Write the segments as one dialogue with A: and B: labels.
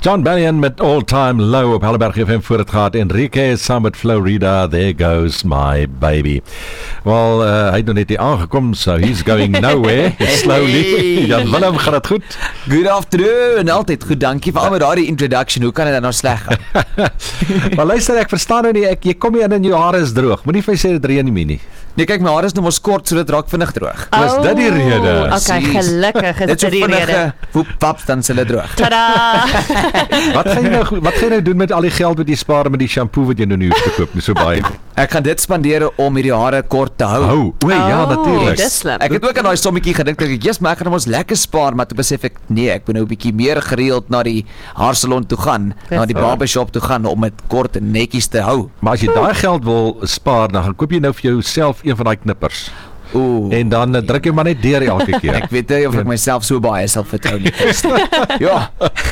A: John Bellion met All Time Low op Helleberg FM voor het gaat. Enrique saam met Florida, There Goes My Baby. Wel, hy het nog net hier aangekom, so he's going nowhere, slowly. Jan Willem, gaat het goed?
B: Good afternoon, altyd goed, dankie vir al met daardie introduction, hoe kan dit nou sleg gaan?
A: Maar luister, ek verstaan nou nie, jy kom hier in en jou hare is droog, moet nie vir sê dit reën nie nie.
B: Nee, kyk, my hare is nou maar kort, so dit raak vinnig droog.
A: Was dit die rede?
C: Okay, gelukkig is dit die rede.
B: Woep, pap, dan sal dit droog.
C: Tada!
A: Wat gaan jy nou doen met al die geld wat jy spaar met die shampoo wat jy nou nie hoef te koop nie, so baie?
B: Ek gaan dit spandeer om hierdie hare kort te hou.
A: Ja, natuurlijk.
C: Dis slim.
B: Ek het ook aan daai sommetjie gedink, dat ek, yes, maar ek gaan ons lekker spaar, maar toe besef ek, nee, ek moet nou 'n bietjie meer gereeld na die haarsalon toe gaan, na die barbershop toe gaan, om dit kort en netjies te hou.
A: Maar as jy daai geld wil spaar, dan gaan koop jy nou vir jouself een van daai knippers. En dan druk jy maar net deur elke keer.
B: Ek weet nie of ek myself so baie sal vertrou nie. Ja.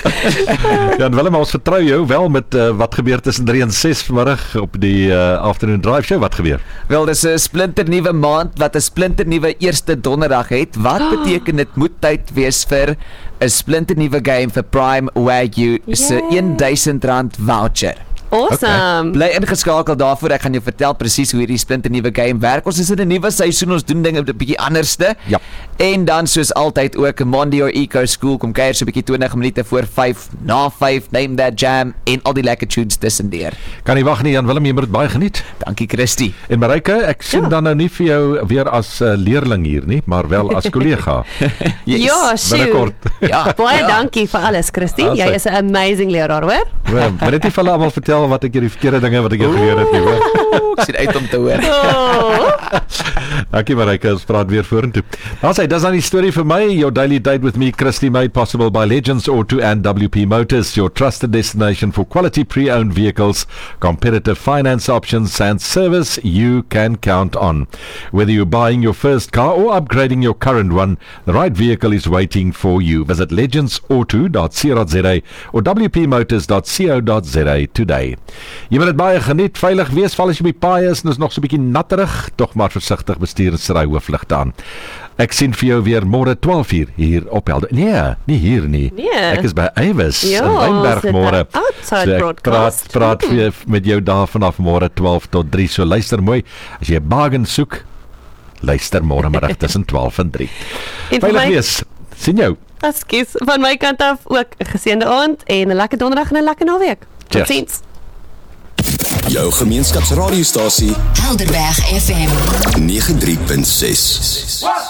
A: Jan Willem, ons vertrou jou wel met wat gebeur tussen 3 en 6 vanmiddag op die afternoon drive show. Wat gebeur?
B: Wel, dis 'n splinternuwe maand wat 'n splinternuwe eerste donderdag het. Wat beteken dit moet tyd wees vir 'n splinternuwe game vir Prime Wagyu se R1000 voucher.
C: Awesome.
B: Bly ingeskakel daarvoor, ek gaan jou vertel presies hoe hierdie splinternuwe game werk. Ons is in 'n nuwe seisoen, ons doen dinge 'n bietjie anderste.
A: Ja.
B: En dan soos altyd ook Mondio Eco School kom kuier so 'n bietjie 20 minute voor 5, na 5, Name That Jam en al die lekker tunes tussendeur.
A: Kan nie wag nie, Jan Willem, jy moet dit baie geniet.
B: Dankie Christy.
A: En Marike, ek sien dan nou nie vir jou weer as leerling hier nie, maar wel as kollega.
B: Yes.
C: Ja,
A: Binnekort.
B: Ja.
C: Baie dankie vir alles, Christy. Jy is 'n amazing leraar, hoor?
A: Maar net nie vir hulle almal vertel wat ek hier die verkeerde dinge wat ek jou geleer het nie, hoor.
B: Ek sien uit om te hoor.
A: Dankie Marike, ons praat weer vorentoe. Dis dan die storie vir my. Your daily date with me, Christy, made possible by Legends Auto and WP Motors, your trusted destination for quality pre-owned vehicles, competitive finance options and service you can count on. Whether you're buying your first car or upgrading your current one, the right vehicle is waiting for you. Visit legendsauto.co.za or wpmotors.co.za today. Jy moet dit baie geniet, veilig wees, val as jy op die paai is en is nog so 'n bietjie natterig, tog maar versigtig bestuur en ry hoofligte aan. Ek sien vir jou weer môre 12:00 hier op Helder. Nee, nie hier nie.
C: Nee.
A: Ek is by Ywes in
C: Ja,
A: Wynberg
C: sit
A: môre.
C: daar outside
A: So ek
C: broadcast.
A: praat weer met jou daar vanaf môre 12 tot 3. So luister mooi. As jy 'n bargain soek, luister môre middag tussen 12 en 3.
C: En vir
A: Veilig
C: my-
A: wees. Sien jou.
C: Ekskuus, van my kant af ook 'n geseënde aand en 'n lekker donderdag en 'n lekker naweek.
A: Cheers.
C: Totsiens.
D: Jou gemeenskapsradiostasie
E: Helderberg FM
D: 93.6.